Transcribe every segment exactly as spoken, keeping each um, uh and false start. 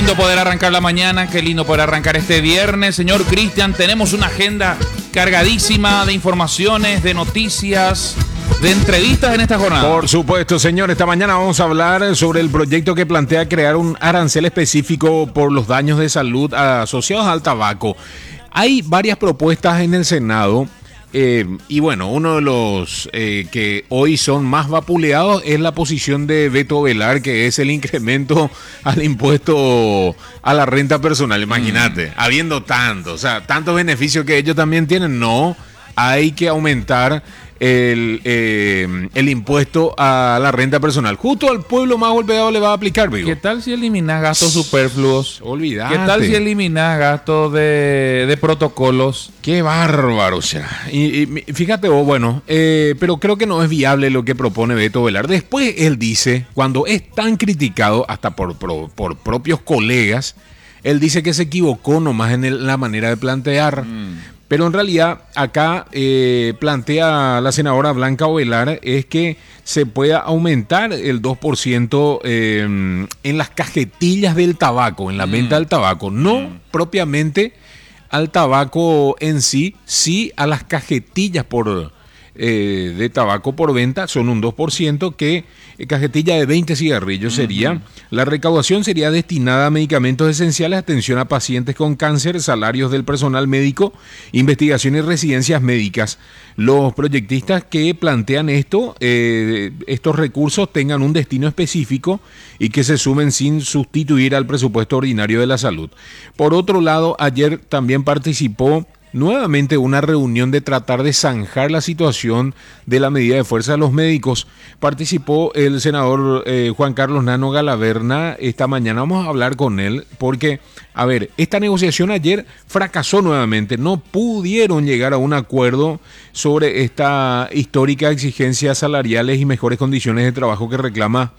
lindo poder arrancar la mañana, qué lindo poder arrancar este viernes. Señor Cristian, tenemos una agenda cargadísima de informaciones, de noticias, de entrevistas en esta jornada. Por supuesto, señor. Esta mañana vamos a hablar sobre el proyecto que plantea crear un arancel específico por los daños de salud asociados al tabaco. Hay varias propuestas en el Senado. Eh, y bueno, uno de los eh, que hoy son más vapuleados es la posición de Beto Velar, que es el incremento al impuesto a la renta personal. Imagínate, mm. habiendo tanto, o sea, tantos beneficios que ellos también tienen, no, hay que aumentar el, eh, el impuesto a la renta personal. Justo al pueblo más golpeado le va a aplicar, digo. ¿Qué tal si eliminas gastos superfluos? Olvídate. ¿Qué tal si eliminas gastos de, de protocolos? Qué bárbaro, o sea. Y, y fíjate vos, bueno, eh, pero creo que no es viable lo que propone Beto Velar. Después él dice, cuando es tan criticado hasta por, por, por propios colegas, él dice que se equivocó nomás en el, la manera de plantear. Mm. Pero en realidad acá eh, plantea la senadora Blanca Ovelar es que se pueda aumentar el dos por ciento eh, en las cajetillas del tabaco, en la mm. venta del tabaco. No mm. propiamente al tabaco en sí, sí a las cajetillas por, eh, de tabaco por venta, son un dos por ciento que eh, cajetilla de veinte cigarrillos sería. Uh-huh. La recaudación sería destinada a medicamentos esenciales, atención a pacientes con cáncer, salarios del personal médico, investigación y residencias médicas. Los proyectistas que plantean esto, eh, estos recursos tengan un destino específico y que se sumen sin sustituir al presupuesto ordinario de la salud. Por otro lado, ayer también participó nuevamente una reunión de tratar de zanjar la situación de la medida de fuerza de los médicos. Participó el senador eh, Juan Carlos Nano Galaverna. Esta mañana vamos a hablar con él porque, a ver, esta negociación ayer fracasó nuevamente. No pudieron llegar a un acuerdo sobre esta histórica exigencia salariales y mejores condiciones de trabajo que reclama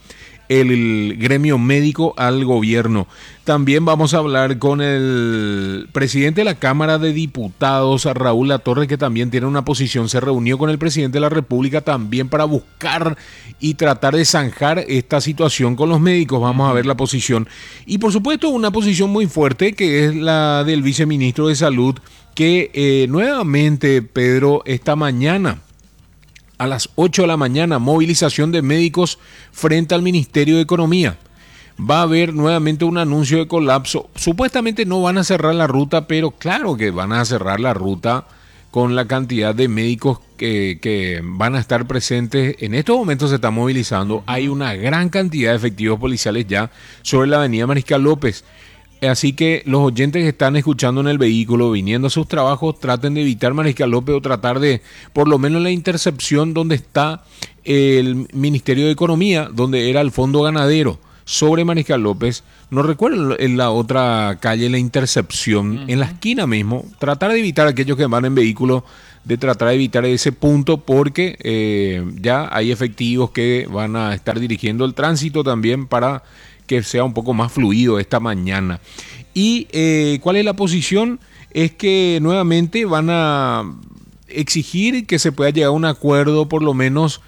el gremio médico al gobierno. También vamos a hablar con el presidente de la Cámara de Diputados, Raúl Latorre, que también tiene una posición. Se reunió con el presidente de la República también para buscar y tratar de zanjar esta situación con los médicos. Vamos a ver la posición. Y por supuesto una posición muy fuerte que es la del viceministro de Salud, que eh, nuevamente, Pedro, esta mañana a las ocho de la mañana, movilización de médicos frente al Ministerio de Economía. Va a haber nuevamente un anuncio de colapso. Supuestamente no van a cerrar la ruta, pero claro que van a cerrar la ruta con la cantidad de médicos que, que van a estar presentes. En estos momentos se está movilizando. Hay una gran cantidad de efectivos policiales ya sobre la avenida Mariscal López. Así que los oyentes que están escuchando en el vehículo, viniendo a sus trabajos, traten de evitar Mariscal López o tratar de, por lo menos la intercepción donde está el Ministerio de Economía, donde era el Fondo Ganadero, sobre Mariscal López. No recuerdo en la otra calle, la intercepción, uh-huh. en la esquina mismo. Tratar de evitar a aquellos que van en vehículo, de tratar de evitar ese punto porque eh, ya hay efectivos que van a estar dirigiendo el tránsito también para que sea un poco más fluido esta mañana. ¿Y eh, cuál es la posición? Es que nuevamente van a exigir que se pueda llegar a un acuerdo por lo menos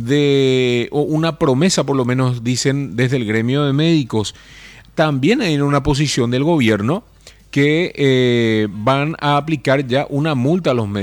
de, o una promesa por lo menos dicen desde el gremio de médicos. También hay una posición del gobierno que eh, van a aplicar ya una multa a los médicos.